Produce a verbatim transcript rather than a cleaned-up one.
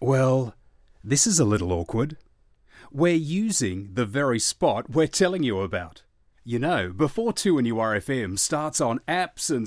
Well, this is a little awkward. We're using the very spot we're telling you about. You know, before two N U R F M starts on apps and